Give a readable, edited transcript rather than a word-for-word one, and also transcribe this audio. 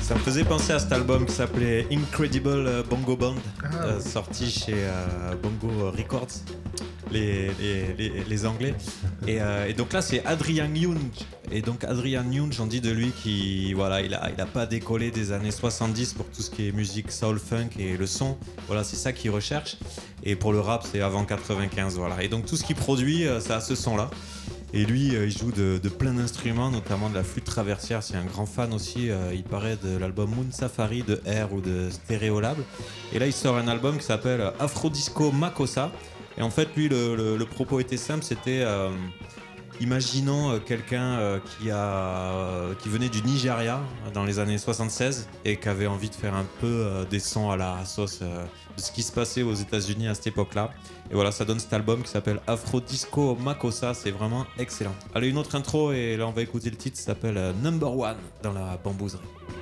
Ça me faisait penser à cet album qui s'appelait Incredible Bongo Band, sorti chez Bongo Records, les Anglais. Et donc là, c'est Adrian Young. Et donc Adrian Young, j'en dis de lui qu'il voilà, il a pas décollé des années 70 pour tout ce qui est musique soul funk et le son. Voilà, c'est ça qu'il recherche. Et pour le rap, c'est avant 95. Voilà. Et donc tout ce qu'il produit, ça a ce son-là. Et lui, il joue de plein d'instruments, notamment de la flûte traversière. C'est un grand fan aussi. Il paraît de l'album Moon Safari de Air ou de Stereolab. Et là, il sort un album qui s'appelle Afro Disco Makossa. Et en fait, lui, le propos était simple. C'était, imaginons quelqu'un qui venait du Nigeria dans les années 76 et qui avait envie de faire un peu des sons à la sauce de ce qui se passait aux États-Unis à cette époque-là. Et voilà, ça donne cet album qui s'appelle Afro Disco Makossa, c'est vraiment excellent. Allez, une autre intro et là on va écouter le titre, ça s'appelle Number One dans la bambouserie.